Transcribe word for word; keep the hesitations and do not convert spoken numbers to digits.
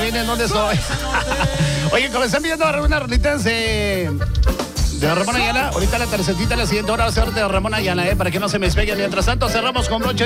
adivinen dónde estoy. Oye, como están viendo unas rolitas de, de Ramón Ayala, ahorita la tercetita, la siguiente hora va a ser de Ramón Ayala, ¿eh? Para que no se me despeguen. Mientras tanto, cerramos con broche